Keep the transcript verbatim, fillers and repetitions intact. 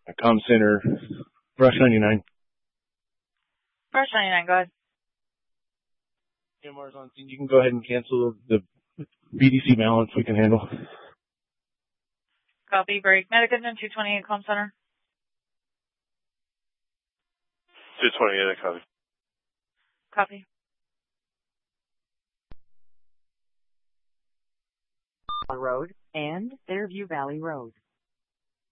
Com Center, Brush ninety-nine. Brush ninety-nine, go ahead. M R's on scene. You can go ahead and cancel the B D C balance we can handle. Copy, break. Medicagen two twenty-eight, Com Center. two twenty-eight, copy. Copy. Road and Fairview Valley Road.